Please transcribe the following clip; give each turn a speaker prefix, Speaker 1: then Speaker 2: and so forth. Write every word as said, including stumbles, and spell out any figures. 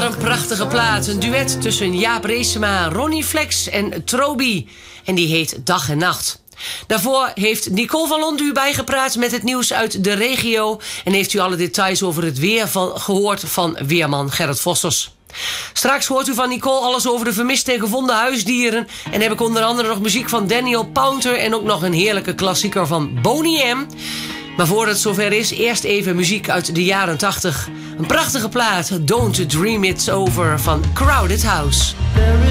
Speaker 1: Wat een prachtige plaat. Een duet tussen Jaap Reesema, Ronnie Flex en Trobi. En die heet Dag en Nacht. Daarvoor heeft Nicole van Lond u bijgepraat met het nieuws uit de regio. En heeft u alle details over het weer van, gehoord van weerman Gerrit Vossers. Straks hoort u van Nicole alles over de vermiste en gevonden huisdieren. En heb ik onder andere nog muziek van Daniel Pounter. En ook nog een heerlijke klassieker van Boney M. Maar voordat het zover is, eerst even muziek uit de jaren tachtig. Een prachtige plaat, Don't Dream It's Over van Crowded House.